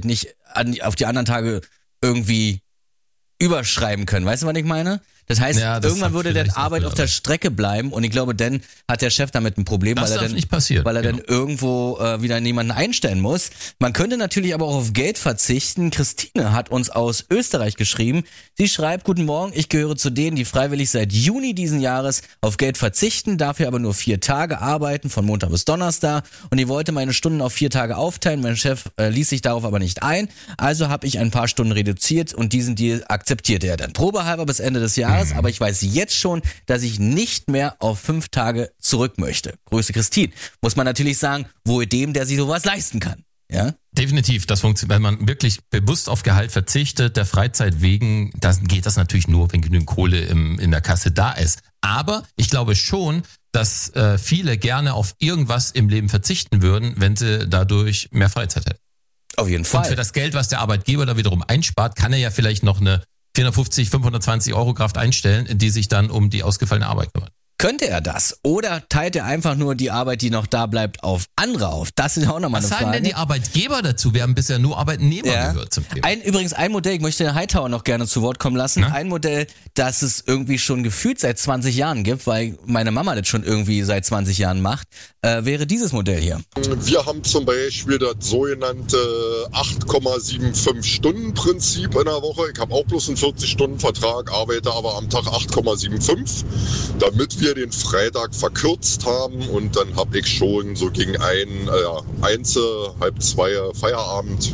nicht auf die anderen Tage irgendwie überschreiben können. Weißt du, was ich meine? Das heißt, irgendwann würde der Arbeit auf der Strecke bleiben und ich glaube, dann hat der Chef damit ein Problem, weil er dann irgendwo wieder jemanden einstellen muss. Man könnte natürlich aber auch auf Geld verzichten. Christine hat uns aus Österreich geschrieben. Sie schreibt, guten Morgen, ich gehöre zu denen, die freiwillig seit Juni diesen Jahres auf Geld verzichten, dafür aber nur 4 Tage arbeiten, von Montag bis Donnerstag. Und ich wollte meine Stunden auf 4 Tage aufteilen. Mein Chef ließ sich darauf aber nicht ein. Also habe ich ein paar Stunden reduziert und diesen Deal akzeptierte er dann. Probehalber bis Ende des Jahres. Aber ich weiß jetzt schon, dass ich nicht mehr auf 5 Tage zurück möchte. Grüße Christine. Muss man natürlich sagen, wohl dem, der sich sowas leisten kann. Ja? Definitiv, das funktioniert, wenn man wirklich bewusst auf Gehalt verzichtet, der Freizeit wegen, dann geht das natürlich nur, wenn genügend Kohle in der Kasse da ist. Aber ich glaube schon, dass viele gerne auf irgendwas im Leben verzichten würden, wenn sie dadurch mehr Freizeit hätten. Auf jeden Fall. Und für das Geld, was der Arbeitgeber da wiederum einspart, kann er ja vielleicht noch eine 450, 520 Euro Kraft einstellen, die sich dann um die ausgefallene Arbeit kümmert. Könnte er das? Oder teilt er einfach nur die Arbeit, die noch da bleibt, auf andere auf? Das ist ja auch nochmal eine Frage. Was sagen denn die Arbeitgeber dazu? Wir haben bisher nur Arbeitnehmer gehört zum Thema. Übrigens ein Modell, ich möchte den Hightower noch gerne zu Wort kommen lassen. Na? Ein Modell, das es irgendwie schon gefühlt seit 20 Jahren gibt, weil meine Mama das schon irgendwie seit 20 Jahren macht, wäre dieses Modell hier. Wir haben zum Beispiel das sogenannte 8,75-Stunden-Prinzip in der Woche. Ich habe auch bloß einen 40-Stunden-Vertrag, arbeite aber am Tag 8,75, damit wir den Freitag verkürzt haben und dann habe ich schon so gegen 1, halb 2 Feierabend.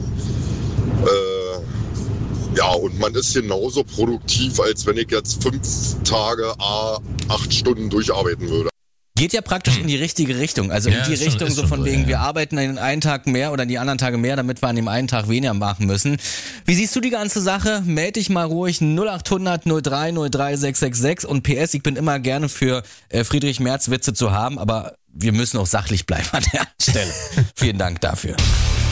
Und man ist genauso produktiv, als wenn ich jetzt 5 Tage 8 Stunden durcharbeiten würde. Geht ja praktisch in die richtige Richtung. Also in die Richtung so von wegen, wir arbeiten einen Tag mehr oder die anderen Tage mehr, damit wir an dem einen Tag weniger machen müssen. Wie siehst du die ganze Sache? Meld dich mal ruhig 0800 03 03 666 und PS, ich bin immer gerne für Friedrich Merz Witze zu haben, aber wir müssen auch sachlich bleiben an der Stelle. Vielen Dank dafür.